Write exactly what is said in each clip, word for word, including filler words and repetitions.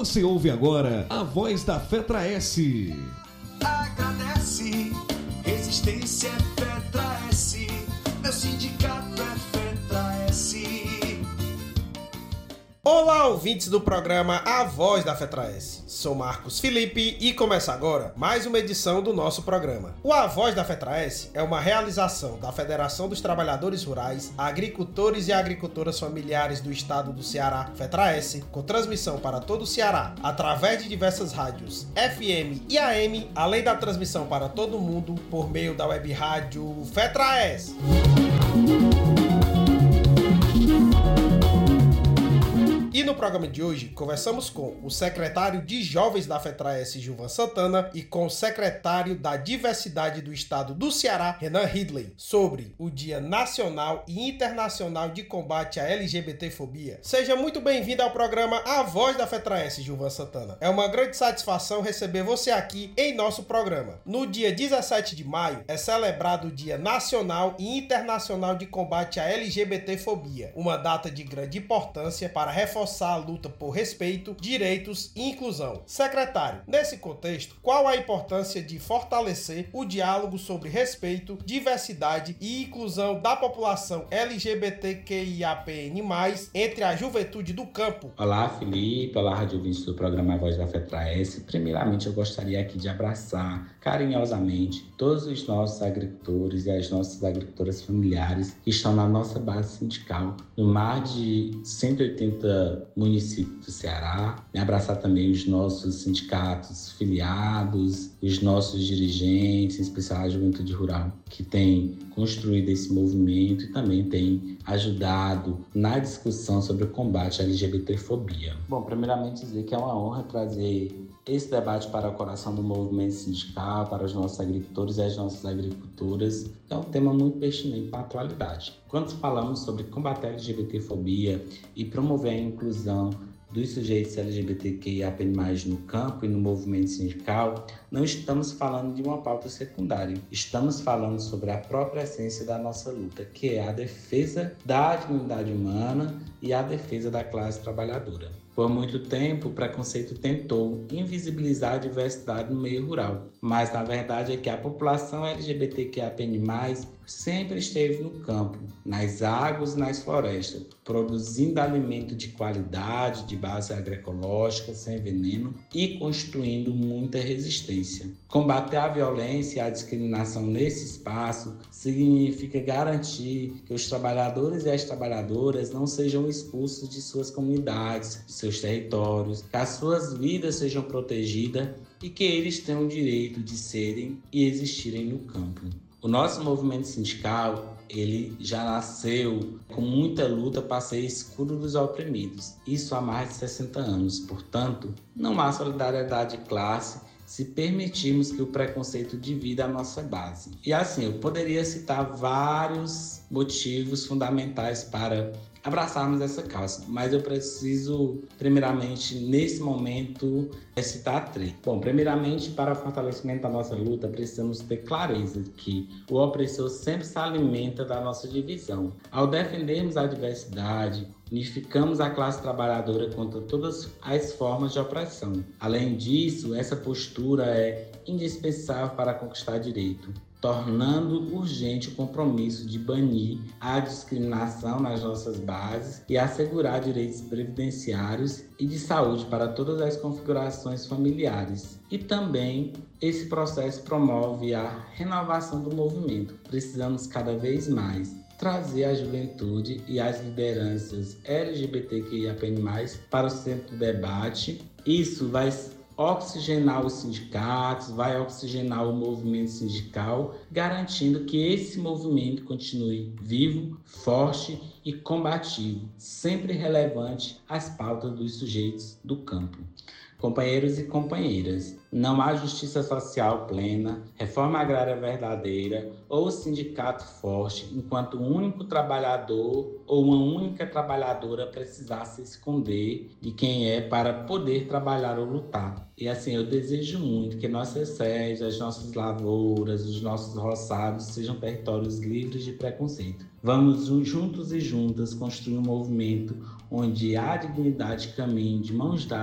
Você ouve agora a voz da FETRAES. Agradece, resistência é FETRAES, meu sindicato é FETRAES. Olá, ouvintes do programa A Voz da FETRAES. Sou Marcos Felipe e começa agora mais uma edição do nosso programa. O A Voz da FETRAES é uma realização da Federação dos Trabalhadores Rurais, Agricultores e Agricultoras Familiares do Estado do Ceará, FETRAES, com transmissão para todo o Ceará, através de diversas rádios F M e A M, além da transmissão para todo o mundo por meio da web rádio FETRAES. E no programa de hoje, conversamos com o secretário de Jovens da FETRAES, Gilvan Santana, e com o secretário da Diversidade do Estado do Ceará, Renan Ridley, sobre o Dia Nacional e Internacional de Combate à LGBTfobia. Seja muito bem-vindo ao programa A Voz da FETRAES, Gilvan Santana. É uma grande satisfação receber você aqui em nosso programa. No dia dezessete de maio, é celebrado o Dia Nacional e Internacional de Combate à LGBTfobia, uma data de grande importância para reforçar a luta por respeito, direitos e inclusão. Secretário, nesse contexto, qual a importância de fortalecer o diálogo sobre respeito, diversidade e inclusão da população L G B T Q I A P N mais, entre a juventude do campo? Olá, Felipe. Olá, rádio ouvintes do programa A Voz da FETRAES. Primeiramente, eu gostaria aqui de abraçar carinhosamente todos os nossos agricultores e as nossas agricultoras familiares que estão na nossa base sindical, no mais de cento e oitenta municípios do Ceará. E abraçar também os nossos sindicatos filiados, os nossos dirigentes, em especial a Juventude Rural, que tem construído esse movimento e também tem ajudado na discussão sobre o combate à LGBTfobia. Bom, primeiramente dizer que é uma honra trazer esse debate para o coração do movimento sindical, para os nossos agricultores e as nossas agricultoras. É um tema muito pertinente para a atualidade. Quando falamos sobre combater a LGBTfobia e promover a inclusão dos sujeitos L G B T Q I A P N mais, no campo e no movimento sindical, não estamos falando de uma pauta secundária. Estamos falando sobre a própria essência da nossa luta, que é a defesa da dignidade humana e a defesa da classe trabalhadora. Por muito tempo, o preconceito tentou invisibilizar a diversidade no meio rural, mas na verdade é que a população L G B T Q I A P N mais, sempre esteve no campo, nas águas e nas florestas, produzindo alimento de qualidade, de base agroecológica, sem veneno e construindo muita resistência. Combater a violência e a discriminação nesse espaço significa garantir que os trabalhadores e as trabalhadoras não sejam expulsos de suas comunidades, de seus territórios, que as suas vidas sejam protegidas e que eles tenham o direito de serem e existirem no campo. O nosso movimento sindical, ele já nasceu com muita luta para ser escudo dos oprimidos. Isso há mais de sessenta anos. Portanto, não há solidariedade de classe se permitirmos que o preconceito divida a nossa base. E assim, eu poderia citar vários motivos fundamentais para abraçarmos essa causa, mas eu preciso, primeiramente, nesse momento, citar três. Bom, primeiramente, para o fortalecimento da nossa luta, precisamos ter clareza de que o opressor sempre se alimenta da nossa divisão. Ao defendermos a diversidade, unificamos a classe trabalhadora contra todas as formas de opressão. Além disso, essa postura é indispensável para conquistar direito, tornando urgente o compromisso de banir a discriminação nas nossas bases e assegurar direitos previdenciários e de saúde para todas as configurações familiares. E também esse processo promove a renovação do movimento. Precisamos cada vez mais trazer a juventude e as lideranças L G B T Q I A P N mais, para o centro do debate. Isso vai oxigenar os sindicatos, vai oxigenar o movimento sindical, garantindo que esse movimento continue vivo, forte e combativo, sempre relevante às pautas dos sujeitos do campo. Companheiros e companheiras, não há justiça social plena, reforma agrária verdadeira ou sindicato forte enquanto um único trabalhador ou uma única trabalhadora precisar se esconder de quem é para poder trabalhar ou lutar. E assim, eu desejo muito que nossas sedes, as nossas lavouras, os nossos roçados sejam territórios livres de preconceito. Vamos juntos e juntas construir um movimento onde a dignidade caminhe de mãos dadas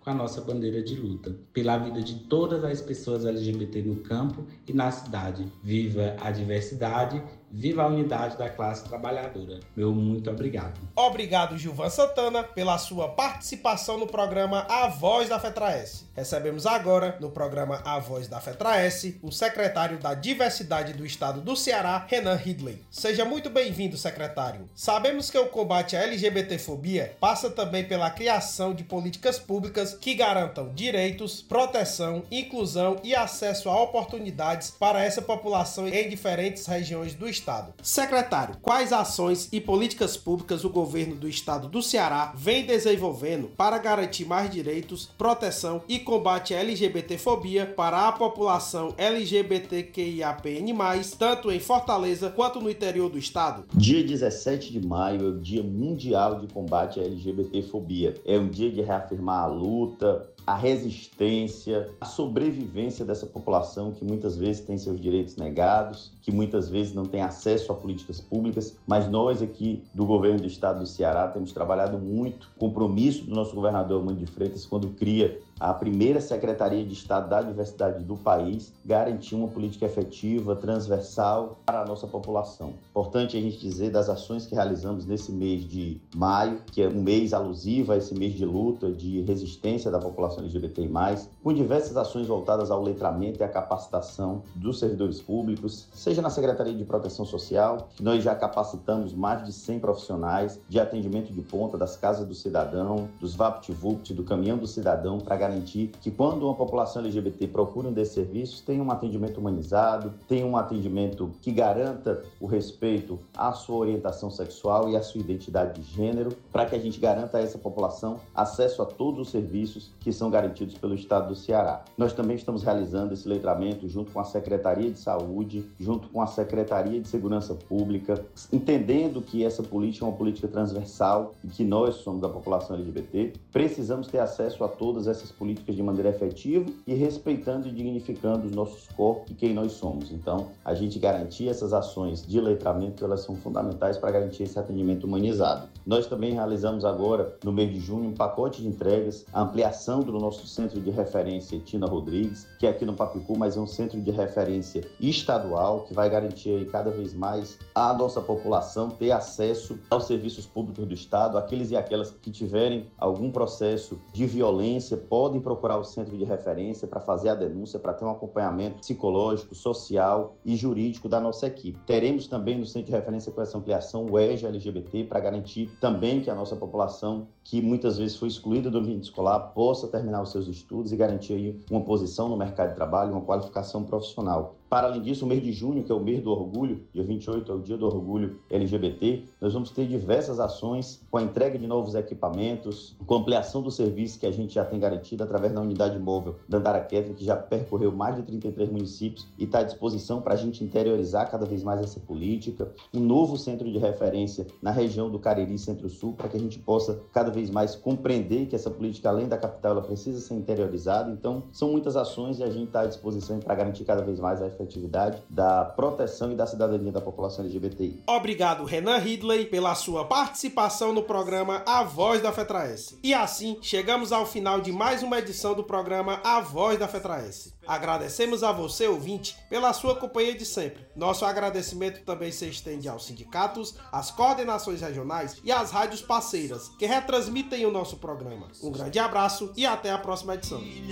com a nossa bandeira de luta, pela vida de todas as pessoas L G B T no campo e na cidade. Viva a diversidade, viva a unidade da classe trabalhadora. Meu muito obrigado. Obrigado, Gilvan Santana, pela sua participação no programa A Voz da FETRAES. Recebemos agora, no programa A Voz da FETRAES, o secretário da Diversidade do Estado do Ceará, Renan Ridley. Seja muito bem-vindo, secretário. Sabemos que o combate à LGBTfobia passa também pela criação de políticas públicas que garantam direitos, proteção, inclusão e acesso a oportunidades para essa população em diferentes regiões do Estado. Secretário, quais ações e políticas públicas o governo do Estado do Ceará vem desenvolvendo para garantir mais direitos, proteção e combate à LGBTfobia para a população L G B T Q I A P N mais, tanto em Fortaleza quanto no interior do Estado? Dia dezessete de maio é o Dia Mundial de Combate à LGBTfobia. É um dia de reafirmar a luta, a resistência, a sobrevivência dessa população que muitas vezes tem seus direitos negados, que muitas vezes não tem acesso a políticas públicas, mas nós aqui do governo do estado do Ceará temos trabalhado muito, compromisso do nosso governador Armando de Freitas quando cria a primeira Secretaria de Estado da Diversidade do país, garantir uma política efetiva, transversal para a nossa população. Importante a gente dizer das ações que realizamos nesse mês de maio, que é um mês alusivo a esse mês de luta, de resistência da população L G B T I mais, com diversas ações voltadas ao letramento e à capacitação dos servidores públicos, seja na Secretaria de Proteção Social, que nós já capacitamos mais de cem profissionais de atendimento de ponta das casas do cidadão, dos VaptVupt, do caminhão do cidadão, para garantir que quando uma população L G B T procura um desses serviços, tenha um atendimento humanizado, tenha um atendimento que garanta o respeito à sua orientação sexual e à sua identidade de gênero, para que a gente garanta a essa população acesso a todos os serviços que são garantidos pelo Estado do Ceará. Nós também estamos realizando esse letramento junto com a Secretaria de Saúde, junto com a Secretaria de Segurança Pública, entendendo que essa política é uma política transversal e que nós somos da população L G B T, precisamos ter acesso a todas essas políticas de maneira efetiva e respeitando e dignificando os nossos corpos e quem nós somos. Então, a gente garantir essas ações de letramento, elas são fundamentais para garantir esse atendimento humanizado. Nós também realizamos agora, no mês de junho, um pacote de entregas, a ampliação do nosso centro de referência Tina Rodrigues, que é aqui no Papicu, mas é um centro de referência estadual, que vai garantir aí cada vez mais a nossa população ter acesso aos serviços públicos do Estado. Aqueles e aquelas que tiverem algum processo de violência podem procurar o centro de referência para fazer a denúncia, para ter um acompanhamento psicológico, social e jurídico da nossa equipe. Teremos também no centro de referência com essa ampliação o E J A L G B T para garantir também que a nossa população, que muitas vezes foi excluída do ambiente escolar, possa terminar os seus estudos e garantir aí uma posição no mercado de trabalho, uma qualificação profissional. Para além disso, o mês de junho, que é o mês do orgulho, dia vinte e oito é o dia do orgulho L G B T, nós vamos ter diversas ações com a entrega de novos equipamentos, com a ampliação do serviço que a gente já tem garantido através da unidade móvel da Andara Kettler, que já percorreu mais de trinta e três municípios e está à disposição para a gente interiorizar cada vez mais essa política. Um novo centro de referência na região do Cariri Centro-Sul, para que a gente possa cada vez mais compreender que essa política, além da capital, ela precisa ser interiorizada. Então, são muitas ações e a gente está à disposição para garantir cada vez mais a efetividade da proteção e da cidadania da população L G B T I. Obrigado, Renan Ridley, pela sua participação no programa A Voz da FETRAES. E assim, chegamos ao final de mais uma edição do programa A Voz da FETRAES. Agradecemos a você, ouvinte, pela sua companhia de sempre. Nosso agradecimento também se estende aos sindicatos, às coordenações regionais e às rádios parceiras que retransmitem o nosso programa. Um grande abraço e até a próxima edição.